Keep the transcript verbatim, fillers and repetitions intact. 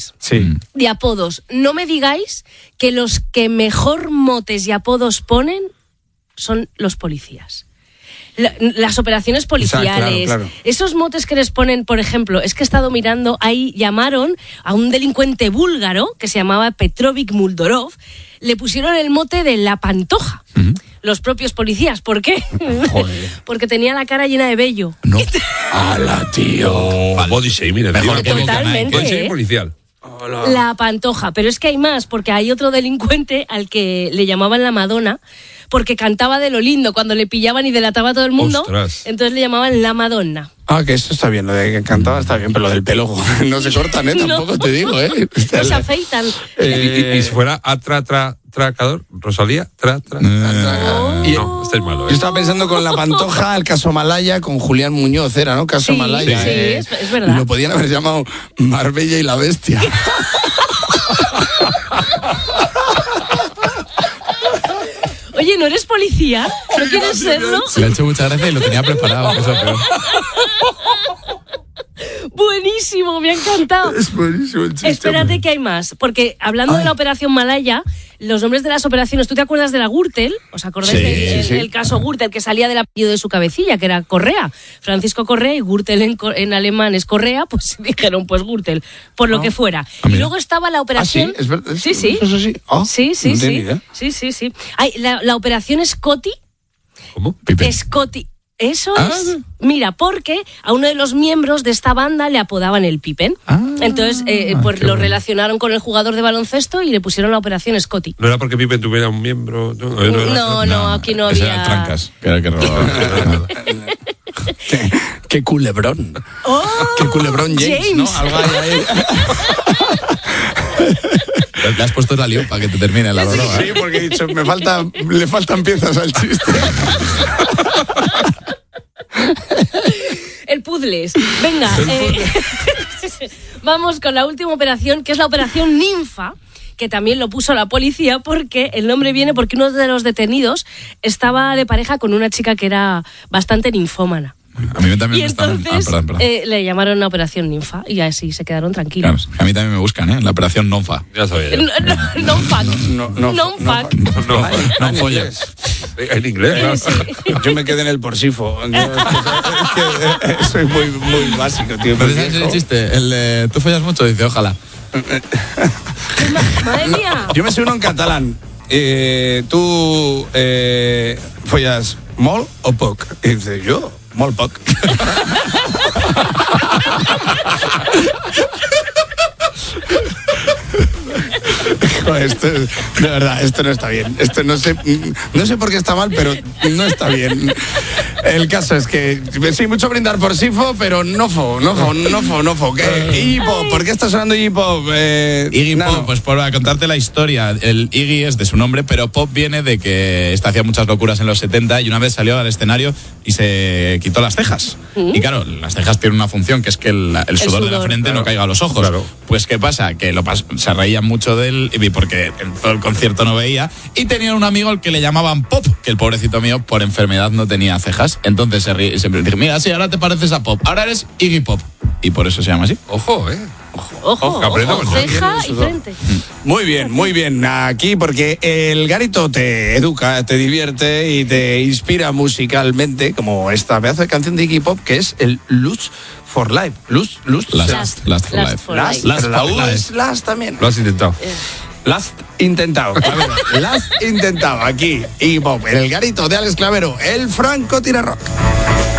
Sí. De apodos. No me digáis que los que mejor motes y apodos ponen son los policías. La, las operaciones policiales, o sea, claro, claro. Esos motes que les ponen, por ejemplo, es que he estado mirando, ahí llamaron a un delincuente búlgaro que se llamaba Petrovic Muldorov, le pusieron el mote de la Pantoja. Uh-huh. Los propios policías. ¿Por qué? Joder. Porque tenía la cara llena de vello. No. ¡Hala, tío! Oh, body shaming, el tío. Totalmente. Body shaming policial. Hola. La Pantoja. Pero es que hay más, porque hay otro delincuente al que le llamaban la Madonna, porque cantaba de lo lindo cuando le pillaban y delataba a todo el mundo. Ostras. Entonces le llamaban la Madonna. Ah, que eso está bien, lo de que cantaba está bien, pero lo del pelo no se cortan, ¿eh? Tampoco no. Te digo, ¿eh? No se afeitan. Eh, y, y si fuera atra, tra, tracador, Rosalía, tra, tra, tra, tra. Oh. No, este es malo, ¿eh? Yo estaba pensando con la Pantoja, el caso Malaya, con Julián Muñoz, era, ¿no? Caso sí, Malaya. Sí, eh, es, es verdad. Lo podían haber llamado Marbella y la Bestia. Oye, ¿no eres policía? ¿No quieres serlo? Se le ha hecho mucha gracia y lo tenía preparado. Eso, pero... Buenísimo, me ha encantado. Es buenísimo el chiste. Espérate que hay más, porque hablando Ay. de la operación Malaya, los nombres de las operaciones, ¿tú te acuerdas de la Gürtel? ¿Os acordáis sí, del sí. el caso Gürtel, que salía del apellido de su cabecilla, que era Correa? Francisco Correa, y Gürtel en, en alemán es Correa, pues dijeron, pues Gürtel, por lo oh. que fuera. Ah, y luego estaba la operación... ¿Ah, sí? ¿Es verdad? Sí, sí. ¿Eso sí? Oh, sí, sí, no sí. Sí, sí, sí. Ay, la, la operación Scotty. ¿Cómo? Pipe. Scotty. Eso ah. es, mira, porque a uno de los miembros de esta banda le apodaban el Pippen. Ah, Entonces, eh, pues lo bueno. relacionaron con el jugador de baloncesto y le pusieron la operación Scotty. ¿No era porque Pippen tuviera un miembro? No, no, no, no, no aquí no ese había... Era el Trancas, que era el que robaba. ¿Qué, qué culebrón. Oh, qué culebrón James, James. ¿no? Algo hay ahí. Le has puesto la lío para que te termine la broma. Sí, porque he dicho, me falta, le faltan piezas al chiste. El puzzles. Venga, eh, vamos con la última operación, que es la operación Ninfa, que también lo puso la policía porque el nombre viene porque uno de los detenidos estaba de pareja con una chica que era bastante ninfómana. A mí también y me están... entonces ah, perdón, perdón. Eh, le llamaron la operación Ninfa y así se quedaron tranquilos. Claro, a mí también me buscan, ¿eh? La operación Nonfa. Ya sabía. No, no, non-fac. No, no, Non-fac. No, no, no follas. En inglés, Sí, sí. Yo me quedé en el porsifo. Yo, es que, es que soy muy, muy básico, tío. ¿No sabes el chiste? El de, ¿tú follas mucho? Dice, ojalá. Madre mía. Yo me sé uno en catalán. Eh, ¿Tú eh, follas molt o poc? Y dice, yo, molt poc. Joder, esto, de verdad, esto no está bien. Esto no sé, no sé por qué está mal, pero no está bien. El caso es que sí, mucho brindar por Sifo, pero no fo, no fo, no fo, no fo. Iggy Pop, ¿por qué está sonando Iggy Pop? Eh, Iggy Nano. Pop, pues por contarte la historia, el Iggy es de su nombre, pero Pop viene de que este hacía muchas locuras en los setenta y una vez salió al escenario y se quitó las cejas. ¿Mm? Y claro, las cejas tienen una función que es que el, el, sudor, el sudor de la frente claro. no caiga a los ojos. Claro. Pues ¿qué pasa? Que lo pas- se reían mucho de él porque en todo el concierto no veía y tenían un amigo al que le llamaban Pop, que el pobrecito mío por enfermedad no tenía cejas. Entonces se ríe, siempre dice, mira, sí, ahora te pareces a Pop, ahora eres Iggy Pop. Y por eso se llama así. Ojo, eh. Ojo, ojo, ojo ceja y frente. Muy bien, muy bien. Aquí porque el Garito te educa, te divierte y te inspira musicalmente, como esta pedazo de canción de Iggy Pop que es el Lust for Life. Lust, Lust. Last, last, last for last life. for Last, life. Last pero la for U life. es Last también. Lo has intentado. Eh. Last intentado. A ver, Last intentado. Aquí, Iggy Pop, el Garito de Alex Clavero, el Franco Tira Rock.